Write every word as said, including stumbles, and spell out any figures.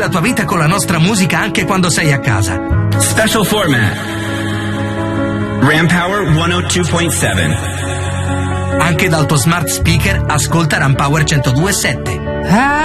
la tua vita con la nostra musica anche quando sei a casa. Special format. Ram Power centodue virgola sette. Anche dal tuo smart speaker ascolta Ram Power centodue virgola sette.